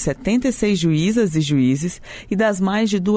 76 juízas e juízes e das mais de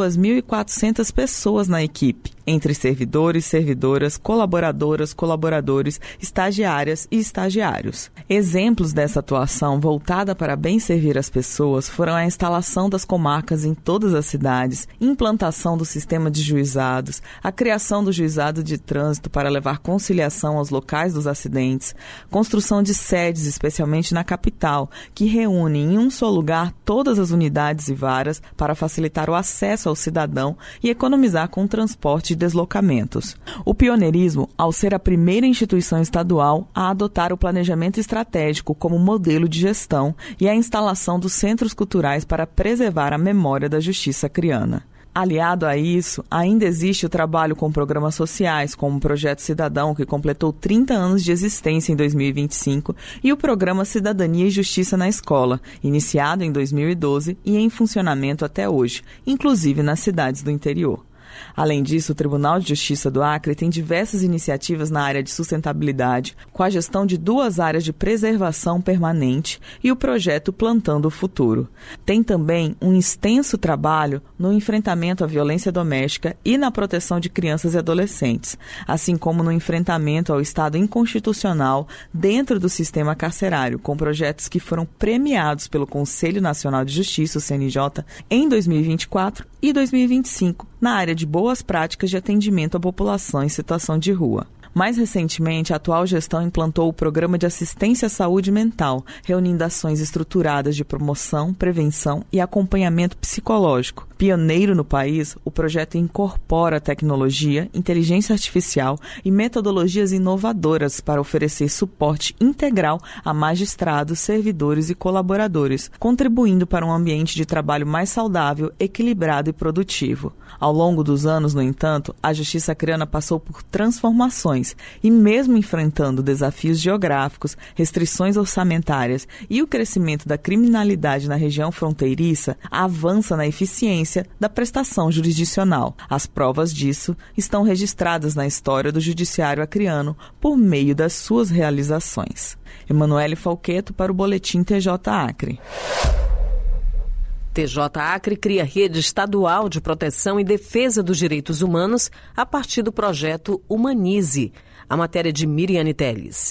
2.400 pessoas na equipe, entre servidores, servidoras, colaboradoras, colaboradores, estagiárias e estagiários. Exemplos dessa atuação voltada para bem servir as pessoas foram a instalação das comarcas em todas as cidades, implantação do sistema de juizados, a criação do juizado de trânsito para levar conciliação aos locais dos acidentes, construção de sedes, especialmente na capital, que reúne em um só lugar todas as unidades e varas para facilitar o acesso ao cidadão e economizar com o transporte e deslocamentos. O pioneirismo, ao ser a primeira instituição estadual a adotar o planejamento estratégico como modelo de gestão e a instalação dos centros culturais para preservar a memória da justiça acreana. Aliado a isso, ainda existe o trabalho com programas sociais, como o Projeto Cidadão, que completou 30 anos de existência em 2025, e o Programa Cidadania e Justiça na Escola, iniciado em 2012 e em funcionamento até hoje, inclusive nas cidades do interior. Além disso, o Tribunal de Justiça do Acre tem diversas iniciativas na área de sustentabilidade, com a gestão de 2 áreas de preservação permanente e o projeto Plantando o Futuro. Tem também um extenso trabalho no enfrentamento à violência doméstica e na proteção de crianças e adolescentes, assim como no enfrentamento ao Estado inconstitucional dentro do sistema carcerário, com projetos que foram premiados pelo Conselho Nacional de Justiça, o CNJ, em 2024 e 2025, na área de boas práticas de atendimento à população em situação de rua. Mais recentemente, a atual gestão implantou o Programa de Assistência à Saúde Mental, reunindo ações estruturadas de promoção, prevenção e acompanhamento psicológico. Pioneiro no país, o projeto incorpora tecnologia, inteligência artificial e metodologias inovadoras para oferecer suporte integral a magistrados, servidores e colaboradores, contribuindo para um ambiente de trabalho mais saudável, equilibrado e produtivo. Ao longo dos anos, no entanto, a justiça acreana passou por transformações e, mesmo enfrentando desafios geográficos, restrições orçamentárias e o crescimento da criminalidade na região fronteiriça, avança na eficiência da prestação jurisdicional. As provas disso estão registradas na história do judiciário acreano por meio das suas realizações. Emanuele Falqueto para o Boletim TJ Acre. TJ Acre cria rede estadual de proteção e defesa dos direitos humanos a partir do projeto Humanize. A matéria de Miriane Teles.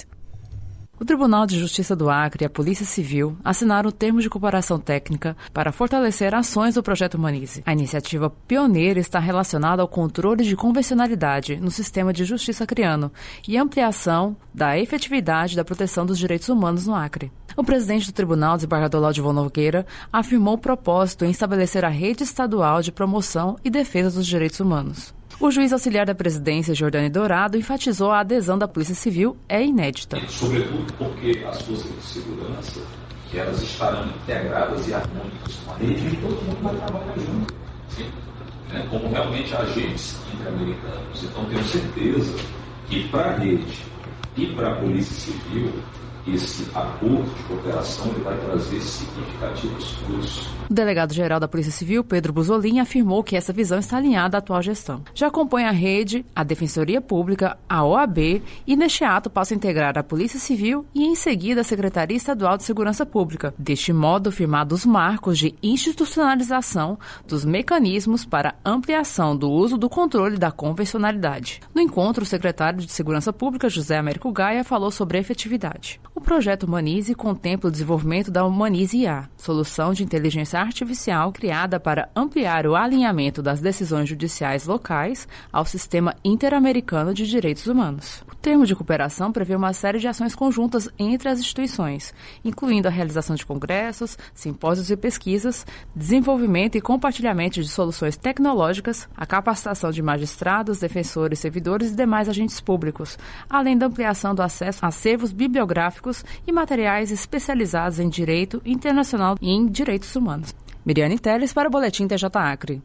O Tribunal de Justiça do Acre e a Polícia Civil assinaram o termo de cooperação técnica para fortalecer ações do projeto Humanize. A iniciativa pioneira está relacionada ao controle de convencionalidade no sistema de justiça acreano e ampliação da efetividade da proteção dos direitos humanos no Acre. O presidente do Tribunal, desembargador Laudivon Nogueira, afirmou o propósito em estabelecer a rede estadual de promoção e defesa dos direitos humanos. O juiz auxiliar da presidência, Jordane Dourado, enfatizou a adesão da Polícia Civil é inédita. Sobretudo porque as forças de segurança, que elas estarão integradas e harmônicas com a rede, e todo mundo vai trabalhar junto. Sim? Como realmente agentes interamericanos. Então, tenho certeza que para a rede e para a Polícia Civil, esse acordo de cooperação ele vai trazer significativos frutos. O delegado-geral da Polícia Civil, Pedro Buzolin, afirmou que essa visão está alinhada à atual gestão. Já acompanha a rede, a Defensoria Pública, a OAB e neste ato passa a integrar a Polícia Civil e em seguida a Secretaria Estadual de Segurança Pública. Deste modo, firmados os marcos de institucionalização dos mecanismos para ampliação do uso do controle da convencionalidade. No encontro, o secretário de Segurança Pública, José Américo Gaia, falou sobre a efetividade. O projeto Humanize contempla o desenvolvimento da Humanize IA, solução de inteligência artificial criada para ampliar o alinhamento das decisões judiciais locais ao sistema interamericano de direitos humanos. O termo de cooperação prevê uma série de ações conjuntas entre as instituições, incluindo a realização de congressos, simpósios e pesquisas, desenvolvimento e compartilhamento de soluções tecnológicas, a capacitação de magistrados, defensores, servidores e demais agentes públicos, além da ampliação do acesso a acervos bibliográficos e materiais especializados em direito internacional e em direitos humanos. Miriane Teles para o Boletim TJ Acre.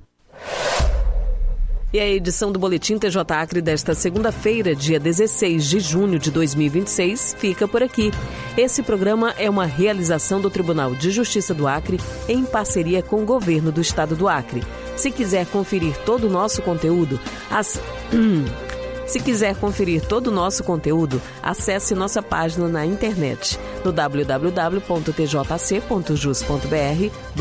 E a edição do Boletim TJ Acre desta segunda-feira, dia 16 de junho de 2026, fica por aqui. Esse programa é uma realização do Tribunal de Justiça do Acre em parceria com o Governo do Estado do Acre. Se quiser conferir todo o nosso conteúdo, acesse nossa página na internet no www.tjc.jus.br/.